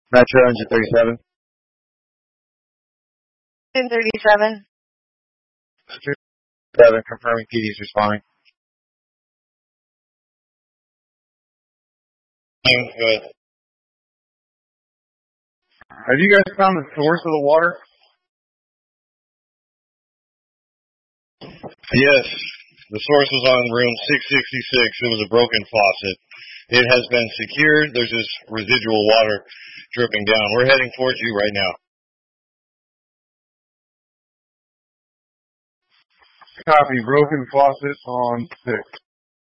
Metro Engine 37. 1037. 7, confirming PD's responding. Good. Have you guys found the source of the water? Yes. The source was on room 666. It was a broken faucet. It has been secured. There's just residual water dripping down. We're heading towards you right now. Copy. Broken faucet on 6.